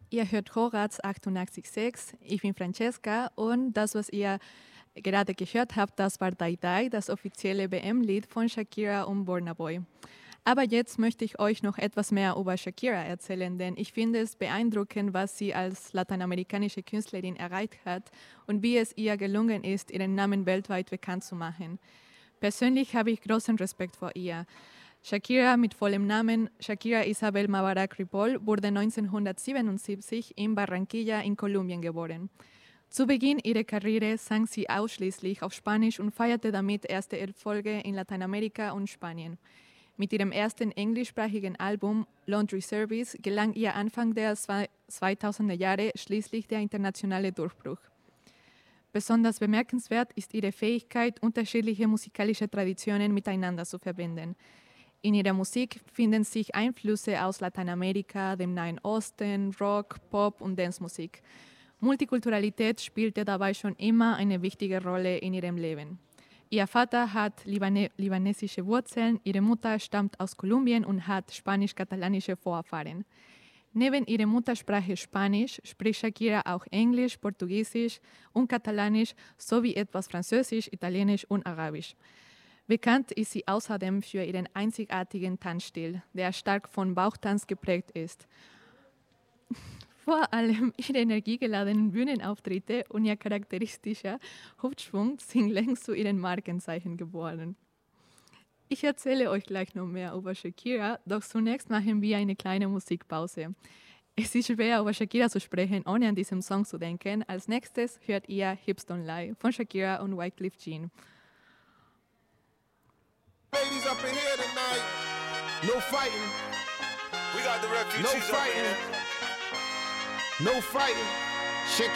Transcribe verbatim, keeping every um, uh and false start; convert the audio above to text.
Ihr hört Horaz achtundachtzig Komma sechs, ich bin Francesca und das, was ihr gerade gehört habt, das war Dai Dai, das offizielle B M-Lied von Shakira und Burna Boy. Aber jetzt möchte ich euch noch etwas mehr über Shakira erzählen, denn ich finde es beeindruckend, was sie als lateinamerikanische Künstlerin erreicht hat und wie es ihr gelungen ist, ihren Namen weltweit bekannt zu machen. Persönlich habe ich großen Respekt vor ihr. Shakira mit vollem Namen Shakira Isabel Mabarak Ripoll wurde neunzehnhundertsiebenundsiebzig in Barranquilla in Kolumbien geboren. Zu Beginn ihrer Karriere sang sie ausschließlich auf Spanisch und feierte damit erste Erfolge in Lateinamerika und Spanien. Mit ihrem ersten englischsprachigen Album Laundry Service gelang ihr Anfang der zweitausender Jahre schließlich der internationale Durchbruch. Besonders bemerkenswert ist ihre Fähigkeit, unterschiedliche musikalische Traditionen miteinander zu verbinden. In ihrer Musik finden sich Einflüsse aus Lateinamerika, dem Nahen Osten, Rock, Pop und Dancemusik. Multikulturalität spielte dabei schon immer eine wichtige Rolle in ihrem Leben. Ihr Vater hat Libane- libanesische Wurzeln, ihre Mutter stammt aus Kolumbien und hat spanisch-katalanische Vorfahren. Neben ihrer Muttersprache Spanisch spricht Shakira auch Englisch, Portugiesisch und Katalanisch sowie etwas Französisch, Italienisch und Arabisch. Bekannt ist sie außerdem für ihren einzigartigen Tanzstil, der stark von Bauchtanz geprägt ist. Vor allem ihre energiegeladenen Bühnenauftritte und ihr charakteristischer Hüftschwung sind längst zu ihren Markenzeichen geworden. Ich erzähle euch gleich noch mehr über Shakira, doch zunächst machen wir eine kleine Musikpause. Es ist schwer, über Shakira zu sprechen, ohne an diesem Song zu denken. Als nächstes hört ihr Hips Don't Lie von Shakira und Wyclef Jean. Ladies up in here tonight, no fighting. We got the refugees No up in fighting. here. No fighting.